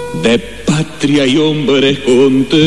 de patria y hombres contentos.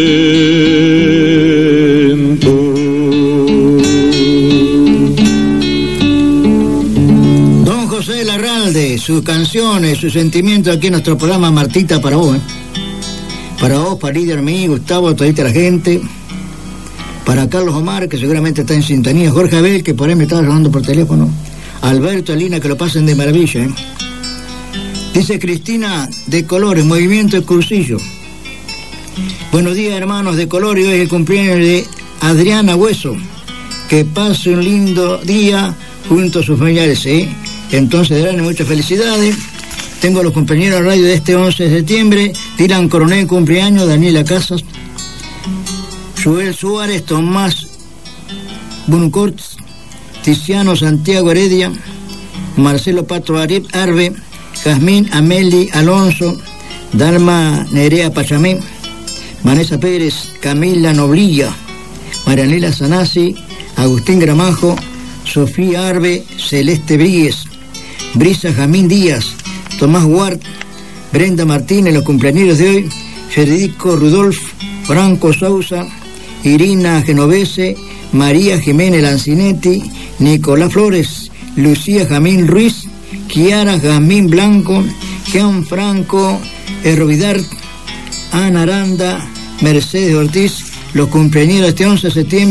Don José Larralde, sus canciones, sus sentimientos aquí en nuestro programa Martita para vos, para vos, para Lidia Armí, Gustavo, todita la gente, para Carlos Omar, que seguramente está en sintonía, Jorge Abel, que por ahí me estaba llamando por teléfono, Alberto, Alina, que lo pasen de maravilla, ¿eh? Dice Cristina de Colores, Movimiento de Cursillo. Buenos días, hermanos de Colores, hoy es el cumpleaños de Adriana Hueso. Que pase un lindo día junto a sus familiares, ¿eh? Entonces, Adriana, muchas felicidades. Tengo los compañeros de radio de este 11 de septiembre. Dylan Coronel, cumpleaños, Daniela Casas, Joel Suárez, Tomás Buncort, Tiziano Santiago Heredia, Marcelo Pato Arbe, Jazmín Ameli Alonso, Dalma Nerea Pachamé, Vanessa Pérez, Camila Noblilla, Marianela Sanasi, Agustín Gramajo, Sofía Arbe, Celeste Bríguez, Brisa Jamín Díaz, Tomás Ward, Brenda Martínez, los cumpleaños de hoy, Federico Rudolf, Franco Sousa, Irina Genovese, María Jiménez Lancinetti, Nicolás Flores, Lucía Jamín Ruiz, Kiara Jamín Blanco, Jean Franco Errovidar, Ana Aranda, Mercedes Ortiz, los cumpleaños de este 11 de septiembre.